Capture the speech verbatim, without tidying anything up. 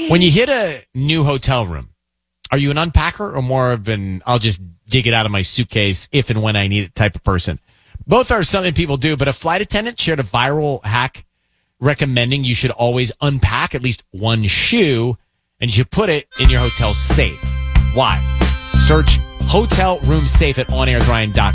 When you hit a new hotel room, are you an unpacker or more of an I'll just dig it out of my suitcase if and when I need it type of person? Both are something people do, but a flight attendant shared a viral hack recommending you should always unpack at least one shoe and you should put it in your hotel safe. Why? Search hotel room safe at on air with ryan dot